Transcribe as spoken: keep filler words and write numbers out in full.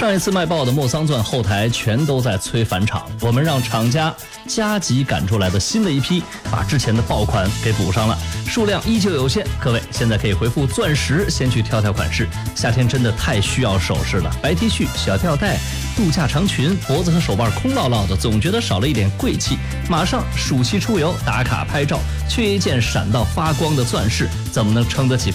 上一次卖爆的莫桑钻后台全都在催返厂，我们让厂家加急赶出来的新的一批，把之前的爆款给补上了，数量依旧有限。各位现在可以回复钻石，先去挑挑款式。夏天真的太需要首饰了，白 T 恤、小吊带、度假长裙，脖子和手腕空落落的，总觉得少了一点贵气。马上暑期出游打卡拍照，缺一件闪到发光的钻饰，怎么能撑得起